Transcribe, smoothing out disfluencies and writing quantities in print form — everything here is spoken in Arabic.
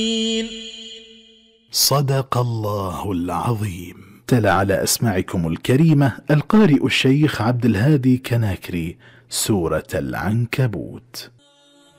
صدق الله العظيم. تلا على أسماعكم الكريمة القارئ الشيخ عبد الهادي كناكري سورة العنكبوت.